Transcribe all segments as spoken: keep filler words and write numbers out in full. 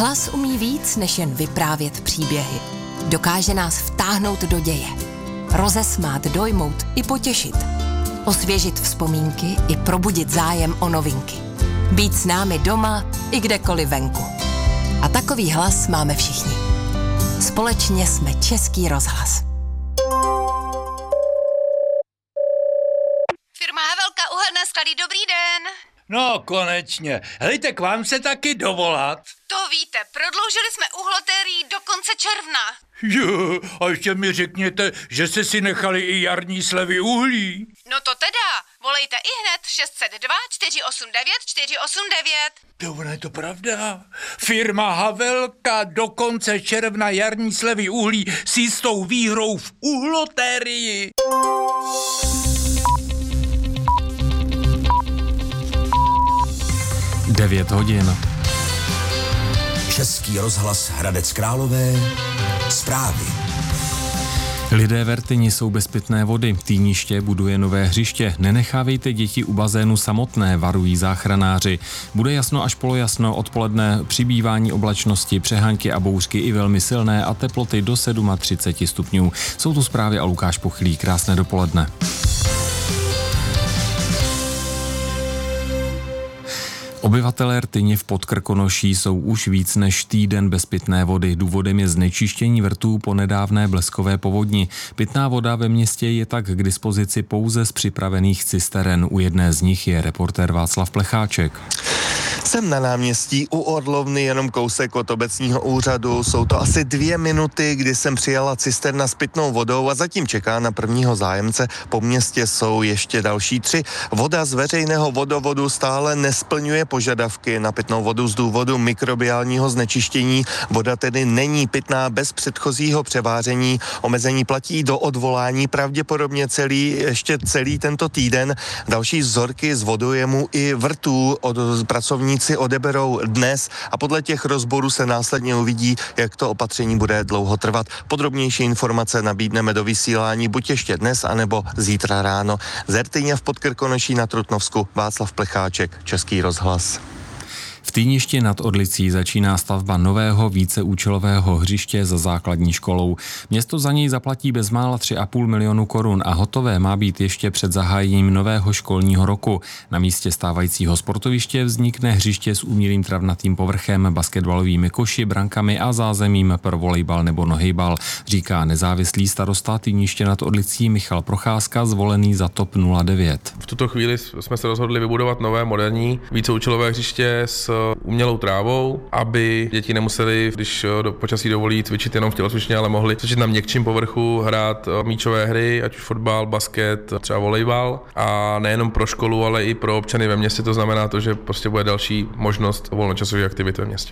Hlas umí víc, než jen vyprávět příběhy. Dokáže nás vtáhnout do děje. Rozesmát, dojmout i potěšit. Osvěžit vzpomínky i probudit zájem o novinky. Být s námi doma i kdekoliv venku. A takový hlas máme všichni. Společně jsme Český rozhlas. Firma Havelka, uhelné sklady, dobrý den. No, konečně. Helejte, k vám se taky dovolat. To víte, prodloužili jsme uhlotérii do konce června. Jo, a ještě mi řekněte, že jste si nechali i jarní slevy uhlí. No to teda, volejte i hned šest set dva čtyři osm devět čtyři osm devět. To ono je to pravda. Firma Havelka do konce června jarní slevy uhlí s jistou výhrou v uhlotérii. devět hodin. Český rozhlas Hradec Králové. Zprávy. Lidé v Rtyni jsou bez pitné vody. Týniště buduje nové hřiště. Nenechávejte děti u bazénu samotné, varují záchranáři. Bude jasno až polojasno, odpoledne přibývání oblačnosti, přehánky a bouřky i velmi silné a teploty do třicet sedm stupňů. Jsou tu zprávy a Lukáš Pochylý. Krásné dopoledne. Obyvatelé Rtyně v Podkrkonoší jsou už víc než týden bez pitné vody. Důvodem je znečištění vrtů po nedávné bleskové povodni. Pitná voda ve městě je tak k dispozici pouze z připravených cisteren. U jedné z nich je reportér Václav Plecháček. Jsem na náměstí u Orlovny, jenom kousek od obecního úřadu. Jsou to asi dvě minuty, kdy jsem přijela cisterna s pitnou vodou a zatím čeká na prvního zájemce. Po městě jsou ještě další tři. Voda z veřejného vodovodu stále nesplňuje požadavky na pitnou vodu z důvodu mikrobiálního znečištění. Voda tedy není pitná bez předchozího převáření. Omezení platí do odvolání pravděpodobně celý, ještě celý tento týden. Další vzorky z vodojemu i vrtů od pracovní odeberou dnes a podle těch rozborů se následně uvidí, jak to opatření bude dlouho trvat. Podrobnější informace nabídneme do vysílání buď ještě dnes, anebo zítra ráno. Z Rtyně v Podkrkonoší na Trutnovsku Václav Plecháček, Český rozhlas. V Týništi nad Orlicí začíná stavba nového víceúčelového hřiště za základní školou. Město za něj zaplatí bezmála tři a půl milionu korun a hotové má být ještě před zahájením nového školního roku. Na místě stávajícího sportoviště vznikne hřiště s umělým travnatým povrchem, basketbalovými koši, brankami a zázemím pro volejbal nebo nohejbal, říká nezávislý starosta Týniště nad Orlicí Michal Procházka, zvolený za TOP nula devět. V tuto chvíli jsme se rozhodli vybudovat nové moderní víceúčelové hřiště s umělou trávou, aby děti nemuseli, když do počasí dovolí, cvičit jenom v tělocvičně, ale mohli cvičit na měkčím povrchu, hrát míčové hry, ať už fotbal, basket, třeba volejbal, a nejenom pro školu, ale i pro občany ve městě. To znamená to, že prostě bude další možnost volnočasové aktivity ve městě.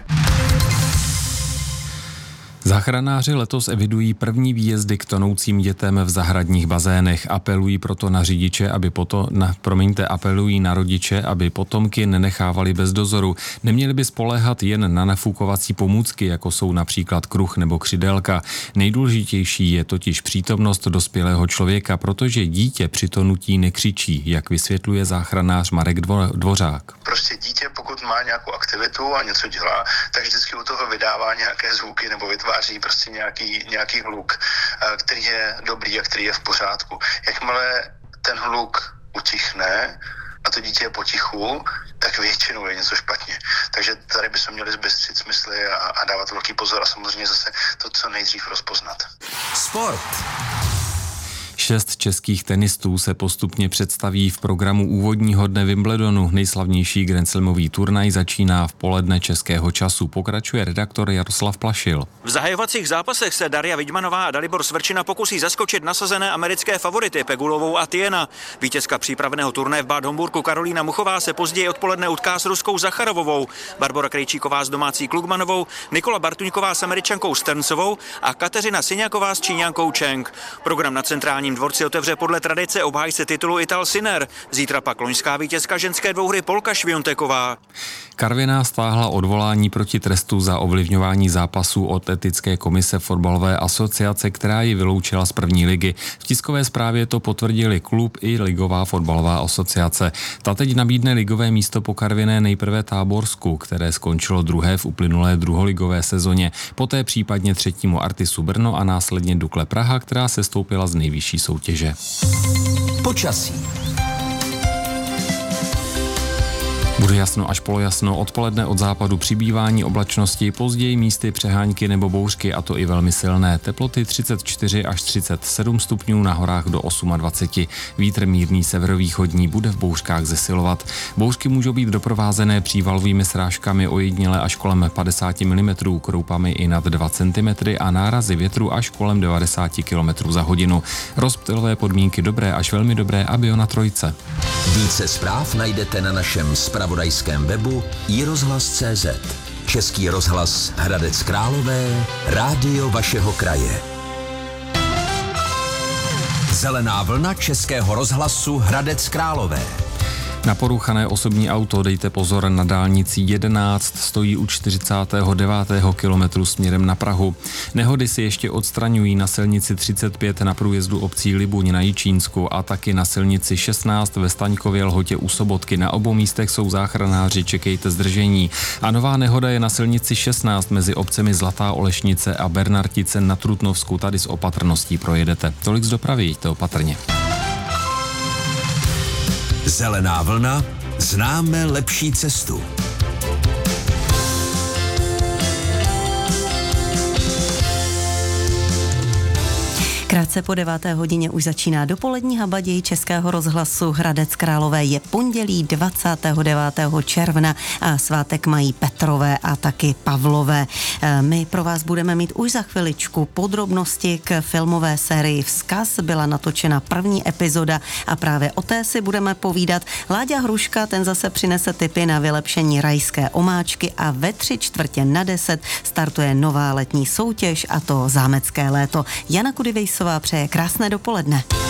Záchranáři letos evidují první výjezdy k tonoucím dětem v zahradních bazénech. Apelují proto na řidiče, aby poto, na, promiňte, apelují na rodiče, aby potomky nenechávali bez dozoru. Neměli by spoléhat jen na nafukovací pomůcky, jako jsou například kruh nebo křidélka. Nejdůležitější je totiž přítomnost dospělého člověka, protože dítě při tonutí nekřičí, jak vysvětluje záchranář Marek Dvořák. Prostě dítě, pokud má nějakou aktivitu a něco dělá, tak vždycky u toho vydává nějaké zvuky nebo vytváří prostě nějaký, nějaký hluk, který je dobrý a který je v pořádku. Jakmile ten hluk utichne a to dítě je potichu, tak většinou je něco špatně. Takže tady bychom měli zbystřit smysly a, a dávat velký pozor a samozřejmě zase to co nejdřív rozpoznat. Sport. Šest českých tenistů se postupně představí v programu úvodního dne Wimbledonu. Nejslavnější grandslamový turnaj začíná v poledne českého času. Pokračuje redaktor Jaroslav Plašil. V zahajovacích zápasech se Daria Vidmanová a Dalibor Svrčina pokusí zaskočit nasazené americké favority Pegulovou a Tiena. Vítězka přípravného turnaje v Bad Homburku Karolína Muchová se později odpoledne utká s ruskou Zacharovovou, Barbora Krejčíková s domácí Klugmanovou, Nikola Bartuňková s Američankou Sterncovou a Kateřina Syňáková s Číňankou Cheng. Program na centrální centrálním dvorci otevře podle tradice obhájce titulu Ital Sinner. Zítra pak loňská vítězka ženské dvouhry Polka Švionteková. Karviná stáhla odvolání proti trestu za ovlivňování zápasů od etické komise fotbalové asociace, která ji vyloučila z první ligy. V tiskové zprávě to potvrdili klub i ligová fotbalová asociace. Ta teď nabídne ligové místo po Karviné nejprve Táborsku, které skončilo druhé v uplynulé druholigové sezóně, poté případně třetímu Artisu Brno a následně Dukle Praha, která se stoupila z nejvyšší soutěže. Počasí. Bude jasno až polojasno, odpoledne od západu přibývání oblačnosti, později místy přehánky nebo bouřky, a to i velmi silné. Teploty třicet čtyři až třicet sedm stupňů, na horách do dvacet osm. Vítr mírný severovýchodní bude v bouřkách zesilovat. Bouřky můžou být doprovázené přívalovými srážkami ojediněle až kolem padesát milimetrů, kroupami i nad dva centimetry a nárazy větru až kolem devadesát kilometrů za hodinu. Rozptylové podmínky dobré až velmi dobré a bio na trojce. Více zpráv najdete na našem zpravodajském webu i rozhlas tečka cé zet. Český rozhlas Hradec Králové, rádio vašeho kraje. Zelená vlna Českého rozhlasu Hradec Králové. Na poruchané osobní auto dejte pozor na dálnici jedenáct, stojí u čtyřicátého devátého kilometru směrem na Prahu. Nehody si ještě odstraňují na silnici třicet pět na průjezdu obcí Libuň na Jičínsku a taky na silnici šestnáct ve Staňkově Lhotě u Sobotky. Na obou místech jsou záchranáři, čekejte zdržení. A nová nehoda je na silnici šestnáct mezi obcemi Zlatá Olešnice a Bernartice na Trutnovsku. Tady s opatrností projedete. Tolik z dopravy, jděte opatrně. Zelená vlna, známe lepší cestu. Krátce po deváté hodině už začíná dopolední habaděj Českého rozhlasu Hradec Králové. Je pondělí dvacátého devátého června a svátek mají Petrové a taky Pavlové. My pro vás budeme mít už za chviličku podrobnosti k filmové sérii Vzkaz. Byla natočena první epizoda a právě o té si budeme povídat. Láďa Hruška, ten zase přinese tipy na vylepšení rajské omáčky a ve tři čtvrtě na deset startuje nová letní soutěž, a to Zámecké léto. Jana Kudivejsová přeje krásné dopoledne.